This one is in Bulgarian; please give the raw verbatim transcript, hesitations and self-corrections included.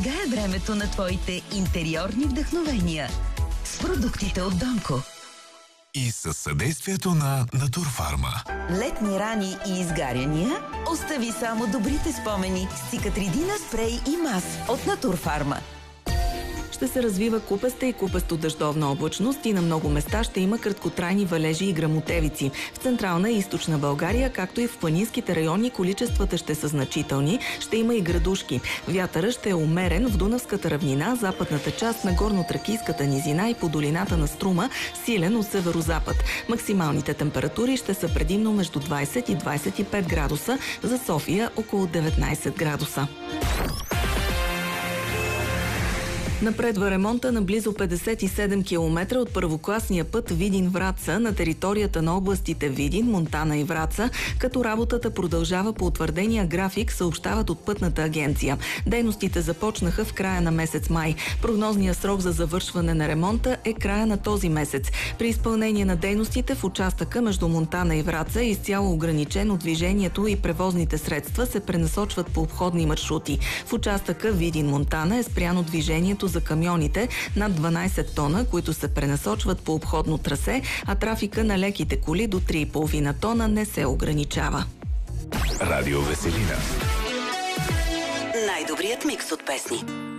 Сега е времето на твоите интериорни вдъхновения с продуктите от Донко. И със съдействието на Натурфарма. Летни рани и изгаряния? Остави само добрите спомени с Цикатридина спрей и мас от Натурфарма. Ще се развива купеста и купесто-дъждовна облачност и на много места ще има краткотрайни валежи и гръмотевици. В централна и източна България, както и в планинските райони, количествата ще са значителни. Ще има и градушки. Вятърът ще е умерен в Дунавската равнина, западната част на горно-тракийската низина и по долината на Струма, силен от северозапад. Максималните температури ще са предимно между двайсет и двайсет и пет градуса, за София около деветнайсет градуса. Напредва ремонта на близо петдесет и седем километра от първокласния път Видин-Враца на територията на областите Видин, Монтана и Враца, като работата продължава по утвърдения график, съобщават от Пътната агенция. Дейностите започнаха в края на месец май. Прогнозният срок за завършване на ремонта е края на този месец. При изпълнение на дейностите в участъка между Монтана и Враца е изцяло ограничено движението и превозните средства се пренасочват по обходни маршрути. В участъка Видин-Монтана е спряно движението за камионите над дванайсет тона, които се пренасочват по обходно трасе, а трафика на леките коли до три и половина тона не се ограничава. Радио Веселина. Най-добрият микс от песни.